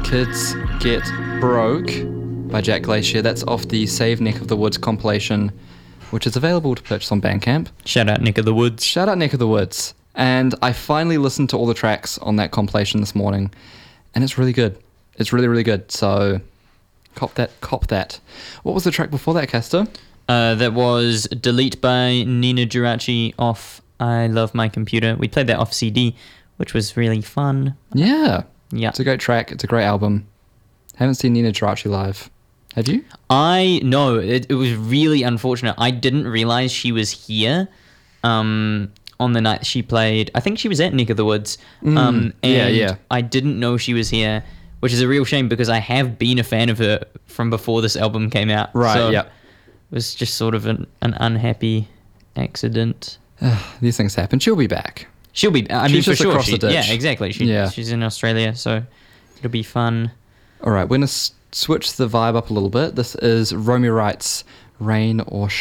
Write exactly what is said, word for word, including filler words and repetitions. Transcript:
Kids Get Broke by Jack Glacier. That's off the Save Neck of the Woods compilation, which is available to purchase on Bandcamp. Shout out Neck of the Woods. Shout out Neck of the Woods. And I finally listened to all the tracks on that compilation this morning, and it's really good. It's really, really good. So cop that, cop that. What was the track before that, Castor? Uh, that was Delete by Nina Geraci off I Love My Computer. We played that off C D, which was really fun. Yeah. Yeah. It's a great track. It's a great album. Haven't seen Nina Geraci live. Have you? I, no, it, it was really unfortunate. I didn't realize she was here um, on the night she played. I think she was at Neck of the Woods. Mm, um, and yeah, yeah. I didn't know she was here, which is a real shame because I have been a fan of her from before this album came out. Right, so yeah. It was just sort of an, an unhappy accident. These things happen. She'll be back. She'll be, I She's mean, for just sure. across She, the ditch. yeah, exactly. She, Yeah. She's in Australia, so it'll be fun. All right, we're going to s- switch the vibe up a little bit. This is Romy Wright's Rain or